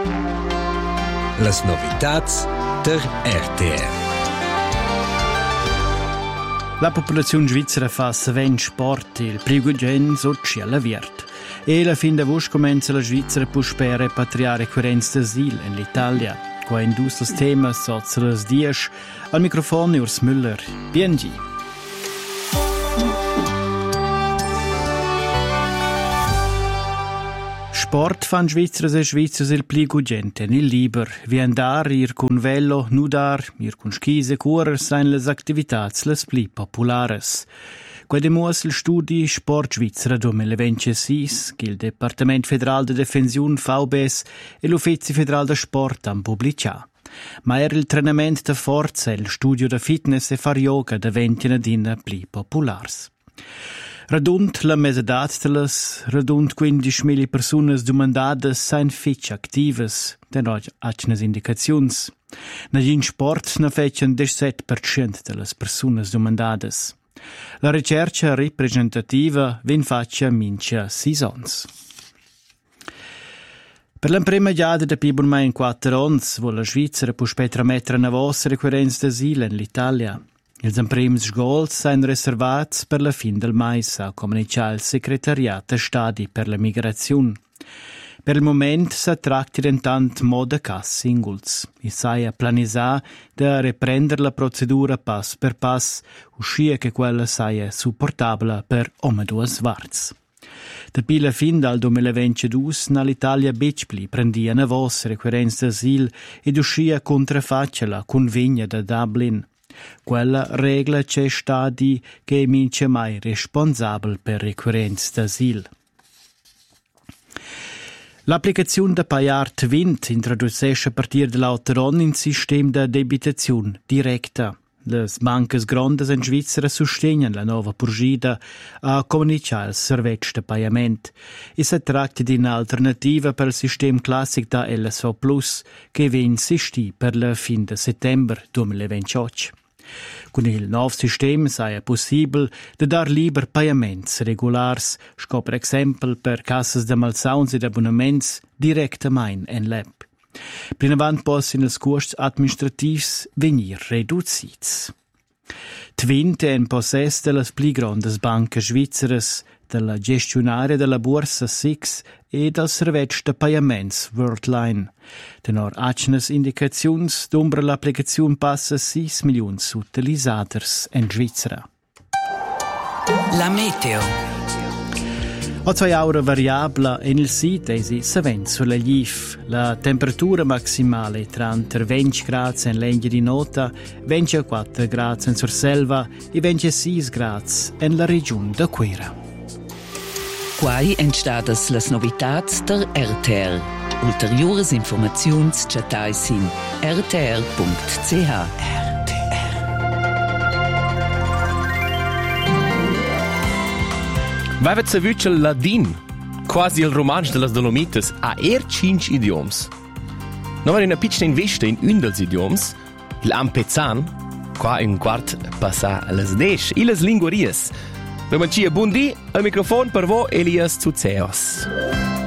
Las novitats der RTR. La popolazione svizzera fa savent sport il primo gen sotto alla viert. E la fin d'agosto comincia la Svizzera per repatriare querenze d'asil in l'Italia. Qua in due temi sotto le 10 al microfono Urs Müller. BNG. Sport fan Svizzera e Svizzera il plico gente nel liber. Vi andare, ir con velo, nudar, ir con skise, correr, sein les activitats les pli populares. Quademuos il studi Sport Svizzera 2026, che il Departement Federal de Defensiun VBS e l'Uffizio Federal de Sport han pubblicato. Ma era il treinamento da forza e il studio da fitness e far yoga diventano d'ina pli populars. Radund la mesedat delas, radund 15.000 personas domandadas sain fitch activas, denoj acnes indicaziuns. Na gin sport na fechan 17% delas personas domandadas. La ricerca representativa vien faccia mincha 6 ans. Per la prima giada da più ormai in 4 ans, vuole la Svizzera può mettere una vostra requerenza d'asilo in l'Italia. Els emprems sgols sain reservats per la fin del mais, ha comunicato il Segretariat Stadi per la Migrazione. Per il momento si tratta intant moda cas singuls. I sai a planisà da riprendere la procedura pass per pass, uscire che quella sia supportabile per due svarts. Dapi la fin dal 2022 l'Italia becpli prendia una vostra requerenza d'asil ed uscire contraffaccia la convegna da Dublin. Quella regola c'è stati che è mince mai responsabile per requerenza d'asil. L'applicazione da Payart 20 introduce a partire dall'autoron un sistema di debitazione diretta. Le banche grandes in Svizzera sostengono la nuova purgida a comunicare il servizio di pagamento. E si tratta di un'alternativa per il sistema classico da LSO Plus che viene insistito per la fin di settembre 2028. Con il nuovo sistema è possibile di dar liber pagamenti regolari, per esempio per casse di malsauns ed abbonamenti direttamente in l'app. Più avanti possono i costi amministrativi venire ridotti. Twint è in possesso delle più grandi banche svizzere, della gestionaria della borsa SIX e del servizio di pagamenti Worldline. Tenor acnes indicazioni d'ombra l'applicazione passa 6 milioni utilizzators in Svizzera. La meteo. A 2 ore variabile e nel sito si vent sulla GIF. La temperatura maximale è tra 20 gradi in Legna di Nota, 24 gradi in Surselva e 26 gradi in la regione da Quera. Quai entstadas las novitats der RTR. Ulteriores informaziuns chatais in rtr.ch. Vavet se vüce il ladin, quasi il romansch de las Dolomites, a 5 idioms. Nova una piccina investe in un dels idioms, il ampezan, qua un quart passa las 10, e las linguarias. Domancia buon dì, al microfono per voi Elias Zuzeos.